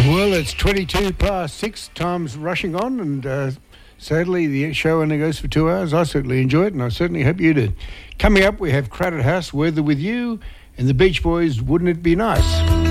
Well, it's 22 past 6, time's rushing on, and sadly the show only goes for 2 hours. I certainly enjoy it, and I certainly hope you did. Coming up, we have Crowded House, Weather With You, and the Beach Boys, Wouldn't It Be Nice?